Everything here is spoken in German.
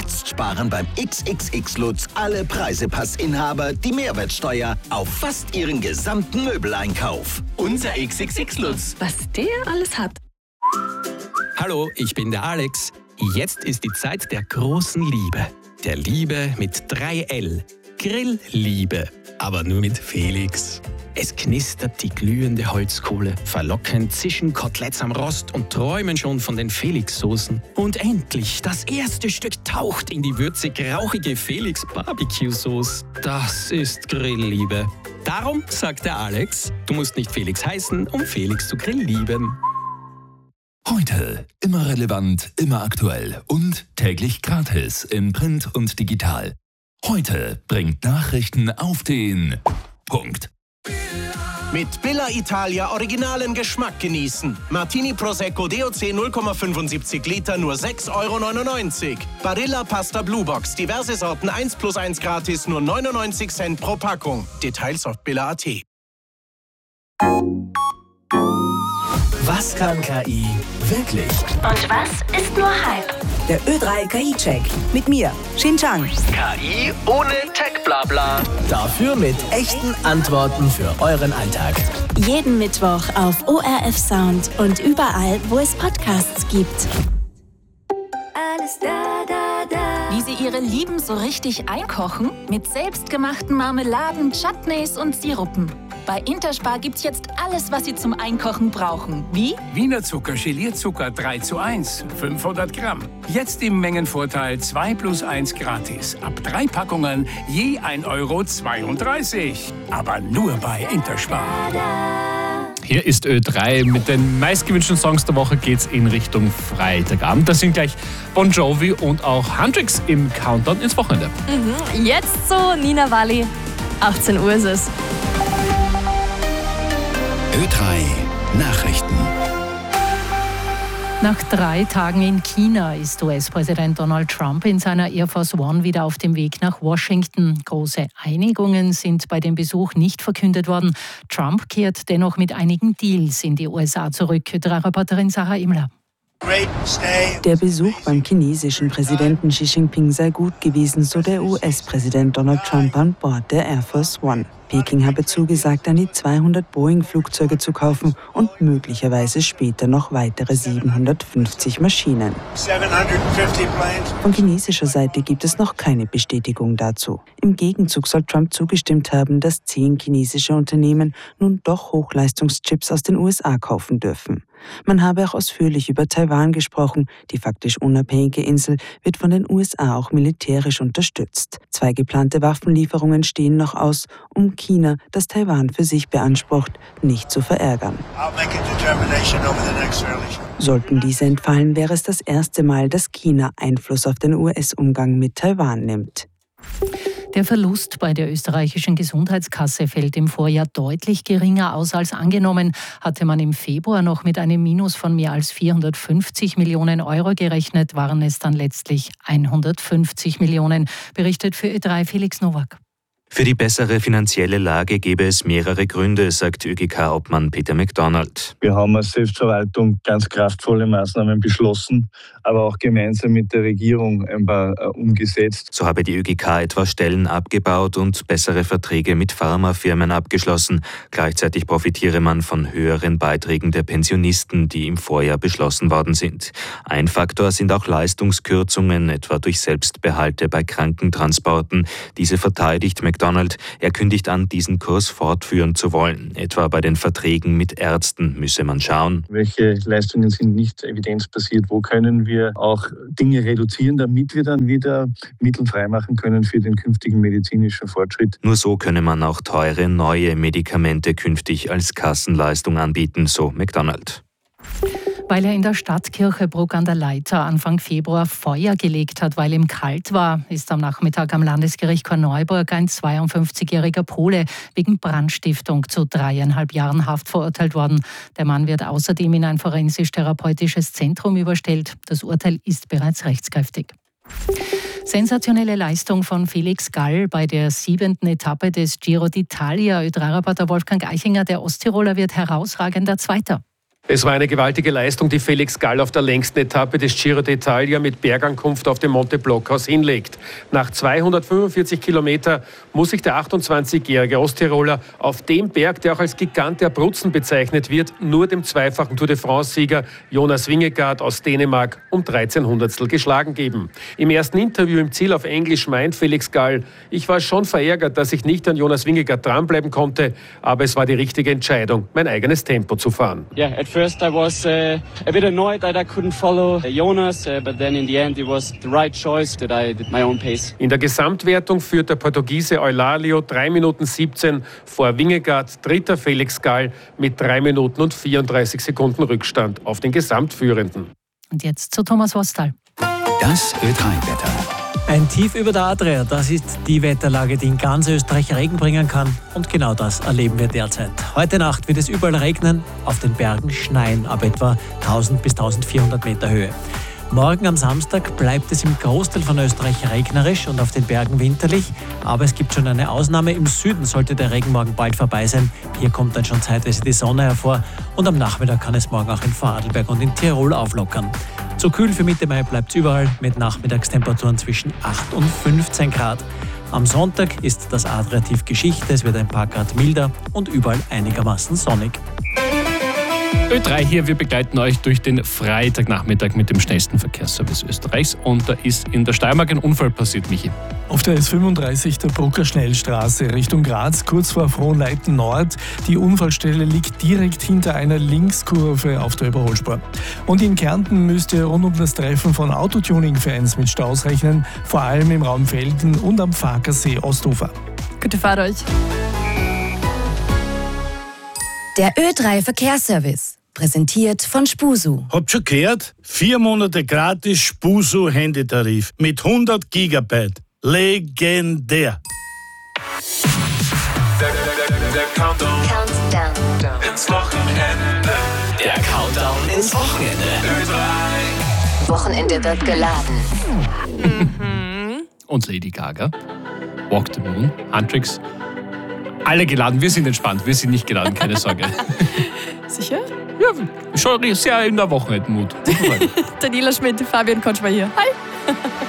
Jetzt sparen beim XXX Lutz alle Preisepassinhaber die Mehrwertsteuer auf fast ihren gesamten Möbeleinkauf. Unser XXX Lutz. Was der alles hat. Hallo, ich bin der Alex. Jetzt ist die Zeit der großen Liebe. Der Liebe mit 3L. Grillliebe. Aber nur mit Felix. Es knistert die glühende Holzkohle, verlockend zischen Koteletts am Rost und träumen schon von den Felix-Soßen. Und endlich, das erste Stück taucht in die würzig-rauchige Felix-Barbecue-Sauce. Das ist Grillliebe. Darum sagt der Alex, du musst nicht Felix heißen, um Felix zu grilllieben. Heute immer relevant, immer aktuell und täglich gratis in Print und digital. Heute bringt Nachrichten auf den Punkt. Mit Billa Italia originalen Geschmack genießen. Martini Prosecco DOC 0,75 Liter nur 6,99 €. Barilla Pasta Blue Box, diverse Sorten 1+1 gratis, nur 99 Cent pro Packung. Details auf billa.at. Was kann KI wirklich? Und was ist nur Hype? Der Ö3 KI-Check. Mit mir, Xin Chang. KI ohne Tech-Blabla. Dafür mit echten Antworten für euren Alltag. Jeden Mittwoch auf ORF Sound und überall, wo es Podcasts gibt. Alles da, da, da. Wie sie ihre Lieben so richtig einkochen? Mit selbstgemachten Marmeladen, Chutneys und Sirupen. Bei Interspar gibt's jetzt alles, was Sie zum Einkochen brauchen. Wie? Wiener Zucker, Gelierzucker 3:1, 500 Gramm. Jetzt im Mengenvorteil 2+1 gratis. Ab 3 Packungen je 1,32 €. Aber nur bei Interspar. Hier ist Ö3. Mit den meistgewünschten Songs der Woche geht's in Richtung Freitagabend. Das sind gleich Bon Jovi und auch Hendrix im Countdown ins Wochenende. Jetzt so, Nina Walli. 18 Uhr ist es. Ö3 Nachrichten. Nach 3 Tagen in China ist US-Präsident Donald Trump in seiner Air Force One wieder auf dem Weg nach Washington. Große Einigungen sind bei dem Besuch nicht verkündet worden. Trump kehrt dennoch mit einigen Deals in die USA zurück. Reporterin Sarah Imler. Der Besuch beim chinesischen Präsidenten Xi Jinping sei gut gewesen, so der US-Präsident Donald Trump an Bord der Air Force One. Peking habe zugesagt, an die 200 Boeing-Flugzeuge zu kaufen und möglicherweise später noch weitere 750 Maschinen. Von chinesischer Seite gibt es noch keine Bestätigung dazu. Im Gegenzug soll Trump zugestimmt haben, dass 10 chinesische Unternehmen nun doch Hochleistungschips aus den USA kaufen dürfen. Man habe auch ausführlich über Taiwan gesprochen. Die faktisch unabhängige Insel wird von den USA auch militärisch unterstützt. 2 geplante Waffenlieferungen stehen noch aus, um China, das Taiwan für sich beansprucht, nicht zu verärgern. Sollten diese entfallen, wäre es das erste Mal, dass China Einfluss auf den US-Umgang mit Taiwan nimmt. Der Verlust bei der österreichischen Gesundheitskasse fällt im Vorjahr deutlich geringer aus als angenommen. Hatte man im Februar noch mit einem Minus von mehr als 450 Millionen € gerechnet, waren es dann letztlich 150 Millionen, berichtet für Ö3 Felix Nowak. Für die bessere finanzielle Lage gäbe es mehrere Gründe, sagt ÖGK-Obmann Peter McDonald. Wir haben als Selbstverwaltung ganz kraftvolle Maßnahmen beschlossen, aber auch gemeinsam mit der Regierung ein paar umgesetzt. So habe die ÖGK etwa Stellen abgebaut und bessere Verträge mit Pharmafirmen abgeschlossen. Gleichzeitig profitiere man von höheren Beiträgen der Pensionisten, die im Vorjahr beschlossen worden sind. Ein Faktor sind auch Leistungskürzungen, etwa durch Selbstbehalte bei Krankentransporten. Diese verteidigt McDonald. Er kündigt an, diesen Kurs fortführen zu wollen. Etwa bei den Verträgen mit Ärzten müsse man schauen. Welche Leistungen sind nicht evidenzbasiert? Wo können wir auch Dinge reduzieren, damit wir dann wieder Mittel freimachen können für den künftigen medizinischen Fortschritt? Nur so könne man auch teure neue Medikamente künftig als Kassenleistung anbieten, so McDonald. Weil er in der Stadtkirche Bruck an der Leitha Anfang Februar Feuer gelegt hat, weil ihm kalt war, ist am Nachmittag am Landesgericht Korneuburg ein 52-jähriger Pole wegen Brandstiftung zu 3,5 Jahren Haft verurteilt worden. Der Mann wird außerdem in ein forensisch-therapeutisches Zentrum überstellt. Das Urteil ist bereits rechtskräftig. Sensationelle Leistung von Felix Gall bei der 7. Etappe des Giro d'Italia. Ö3-Reporter Wolfgang Eichinger, der Osttiroler wird herausragender Zweiter. Es war eine gewaltige Leistung, die Felix Gall auf der längsten Etappe des Giro d'Italia mit Bergankunft auf dem Monte Blockhaus hinlegt. Nach 245 Kilometer muss sich der 28-jährige Osttiroler auf dem Berg, der auch als Gigant der Abruzzen bezeichnet wird, nur dem zweifachen Tour de France-Sieger Jonas Vingegaard aus Dänemark um 13 Hundertstel geschlagen geben. Im ersten Interview im Ziel auf Englisch meint Felix Gall: Ich war schon verärgert, dass ich nicht an Jonas Vingegaard dranbleiben konnte, aber es war die richtige Entscheidung, mein eigenes Tempo zu fahren. First I was a bit annoyed that I couldn't follow Jonas, but then in the end it was the right choice that I did my own pace. In der Gesamtwertung führt der Portugiese Eulalio 3 Minuten 17 vor Vingegaard, dritter Felix Gall mit 3 Minuten und 34 Sekunden Rückstand auf den Gesamtführenden. Und jetzt zu Thomas Wostal. Das Ö3-Wetter. Ein Tief über der Adria, das ist die Wetterlage, die in ganz Österreich Regen bringen kann. Und genau das erleben wir derzeit. Heute Nacht wird es überall regnen, auf den Bergen schneien, ab etwa 1000 bis 1400 Meter Höhe. Morgen am Samstag bleibt es im Großteil von Österreich regnerisch und auf den Bergen winterlich. Aber es gibt schon eine Ausnahme. Im Süden sollte der Regen morgen bald vorbei sein. Hier kommt dann schon zeitweise die Sonne hervor. Und am Nachmittag kann es morgen auch in Vorarlberg und in Tirol auflockern. Zu kühl für Mitte Mai bleibt es überall mit Nachmittagstemperaturen zwischen 8 und 15 Grad. Am Sonntag ist das Adria-Tief Geschichte. Es wird ein paar Grad milder und überall einigermaßen sonnig. Ö3 hier, wir begleiten euch durch den Freitagnachmittag mit dem schnellsten Verkehrsservice Österreichs. Und da ist in der Steiermark ein Unfall passiert, Michi. Auf der S35 der Brucker Schnellstraße Richtung Graz, kurz vor Frohnleiten Nord. Die Unfallstelle liegt direkt hinter einer Linkskurve auf der Überholspur. Und in Kärnten müsst ihr rund um das Treffen von Autotuning-Fans mit Staus rechnen, vor allem im Raum Velden und am Farkersee Ostufer. Gute Fahrt euch. Der Ö3 Verkehrsservice, präsentiert von Spusu. Habt schon gehört? 4 Monate gratis Spusu Handytarif mit 100 Gigabyte. Legendär. Der Countdown ins Wochenende. Der Countdown ins Wochenende. Ö3. Wochenende wird geladen. Und Lady Gaga, Walk the Moon, Huntrix. Alle geladen, wir sind entspannt, wir sind nicht geladen, keine Sorge. Sicher? Ja, schon sehr in der Wochenendmut. Daniela Schmidt, Fabian Kotschmer hier. Hi!